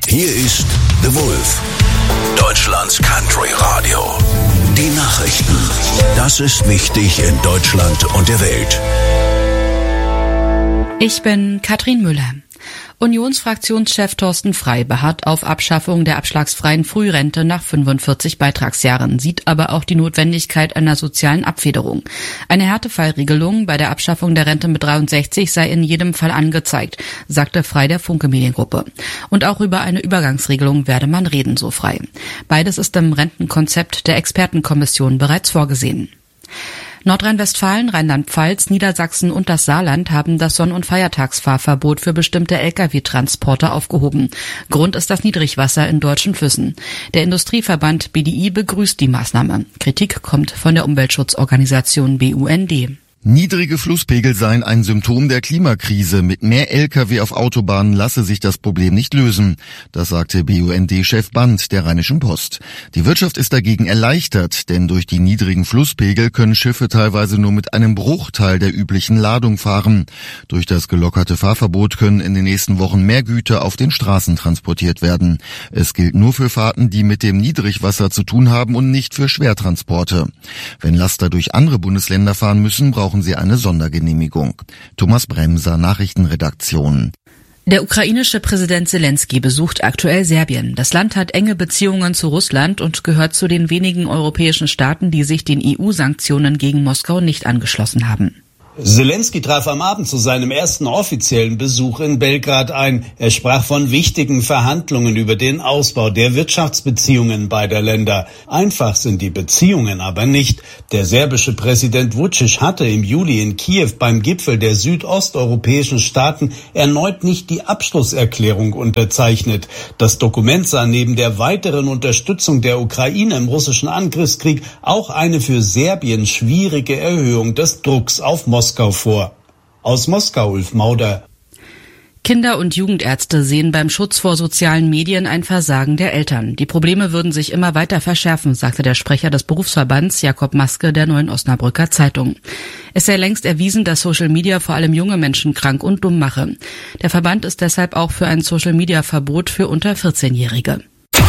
Hier ist The Wolf, Deutschlands Country Radio. Die Nachrichten. Das ist wichtig in Deutschland und der Welt. Ich bin Katrin Müller. Unionsfraktionschef Thorsten Frey beharrt auf Abschaffung der abschlagsfreien Frührente nach 45 Beitragsjahren, sieht aber auch die Notwendigkeit einer sozialen Abfederung. Eine Härtefallregelung bei der Abschaffung der Rente mit 63 sei in jedem Fall angezeigt, sagte Frey der Funke Mediengruppe. Und auch über eine Übergangsregelung werde man reden, so Frey. Beides ist im Rentenkonzept der Expertenkommission bereits vorgesehen. Nordrhein-Westfalen, Rheinland-Pfalz, Niedersachsen und das Saarland haben das Sonn- und Feiertagsfahrverbot für bestimmte Lkw-Transporte aufgehoben. Grund ist das Niedrigwasser in deutschen Flüssen. Der Industrieverband BDI begrüßt die Maßnahme. Kritik kommt von der Umweltschutzorganisation BUND. Niedrige Flusspegel seien ein Symptom der Klimakrise. Mit mehr Lkw auf Autobahnen lasse sich das Problem nicht lösen. Das sagte BUND-Chef Band der Rheinischen Post. Die Wirtschaft ist dagegen erleichtert, denn durch die niedrigen Flusspegel können Schiffe teilweise nur mit einem Bruchteil der üblichen Ladung fahren. Durch das gelockerte Fahrverbot können in den nächsten Wochen mehr Güter auf den Straßen transportiert werden. Es gilt nur für Fahrten, die mit dem Niedrigwasser zu tun haben und nicht für Schwertransporte. Wenn Laster durch andere Bundesländer fahren müssen, brauchen sie eine Sondergenehmigung. Thomas Bremser, Nachrichtenredaktion. Der ukrainische Präsident Zelensky besucht aktuell Serbien. Das Land hat enge Beziehungen zu Russland und gehört zu den wenigen europäischen Staaten, die sich den EU-Sanktionen gegen Moskau nicht angeschlossen haben. Zelensky traf am Abend zu seinem ersten offiziellen Besuch in Belgrad ein. Er sprach von wichtigen Verhandlungen über den Ausbau der Wirtschaftsbeziehungen beider Länder. Einfach sind die Beziehungen aber nicht. Der serbische Präsident Vučić hatte im Juli in Kiew beim Gipfel der südosteuropäischen Staaten erneut nicht die Abschlusserklärung unterzeichnet. Das Dokument sah neben der weiteren Unterstützung der Ukraine im russischen Angriffskrieg auch eine für Serbien schwierige Erhöhung des Drucks auf Moskau vor. Aus Moskau, Ulf Mauder. Kinder- und Jugendärzte sehen beim Schutz vor sozialen Medien ein Versagen der Eltern. Die Probleme würden sich immer weiter verschärfen, sagte der Sprecher des Berufsverbands Jakob Maske der Neuen Osnabrücker Zeitung. Es sei längst erwiesen, dass Social Media vor allem junge Menschen krank und dumm mache. Der Verband ist deshalb auch für ein Social Media Verbot für unter 14-Jährige.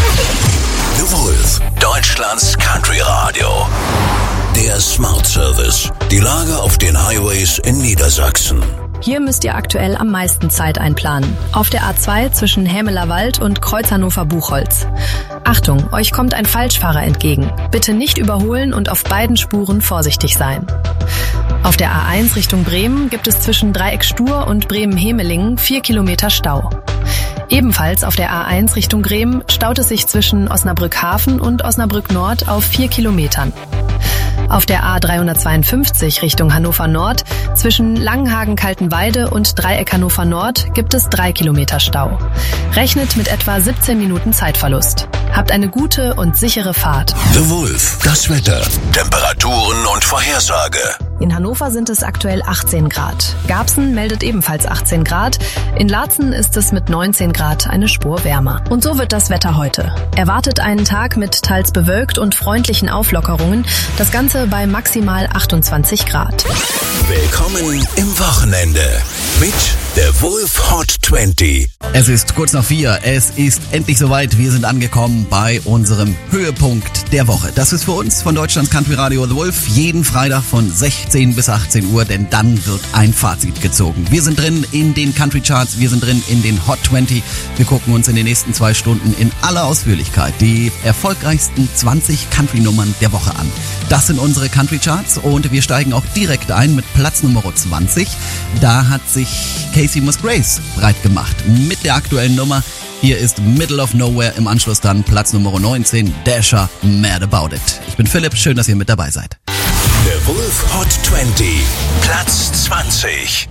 The Wolf, Deutschlands Country Radio. Der Smart Service. Die Lage auf den Highways in Niedersachsen. Hier müsst ihr aktuell am meisten Zeit einplanen. Auf der A2 zwischen Hämeler Wald und Kreuz Hannover-Buchholz. Achtung, euch kommt ein Falschfahrer entgegen. Bitte nicht überholen und auf beiden Spuren vorsichtig sein. Auf der A1 Richtung Bremen gibt es zwischen Dreieck Stur und Bremen-Hemelingen 4 Kilometer Stau. Ebenfalls auf der A1 Richtung Bremen staut es sich zwischen Osnabrück-Hafen und Osnabrück-Nord auf 4 Kilometern. Auf der A352 Richtung Hannover Nord zwischen Langenhagen-Kaltenweide und Dreieck Hannover Nord gibt es 3 Kilometer Stau. Rechnet mit etwa 17 Minuten Zeitverlust. Habt eine gute und sichere Fahrt. The Wolf, das Wetter, Temperaturen und Vorhersage. In Hannover sind es aktuell 18 Grad. Garbsen meldet ebenfalls 18 Grad. In Laatzen ist es mit 19 Grad eine Spur wärmer. Und so wird das Wetter heute. Erwartet einen Tag mit teils bewölkt und freundlichen Auflockerungen. Das Ganze bei maximal 28 Grad. Willkommen im Wochenende mit der Wolf Hot 20. Es ist kurz nach 4. Es ist endlich soweit. Wir sind angekommen bei unserem Höhepunkt der Woche. Das ist für uns von Deutschlands Country Radio The Wolf jeden Freitag von 16 bis 18 Uhr, denn dann wird ein Fazit gezogen. Wir sind drin in den Country Charts, wir sind drin in den Hot 20. Wir gucken uns in den nächsten 2 Stunden in aller Ausführlichkeit die erfolgreichsten 20 Country-Nummern der Woche an. Das sind unsere Country Charts und wir steigen auch direkt ein mit Platz Nummer 20. Da hat sich Casey Musgraves breit gemacht mit der aktuellen Nummer. Hier ist Middle of Nowhere, im Anschluss dann Platz Nummer 19, Dasher, Mad About It. Ich bin Philipp, schön, dass ihr mit dabei seid. Der Wolf Hot 20, Platz 20.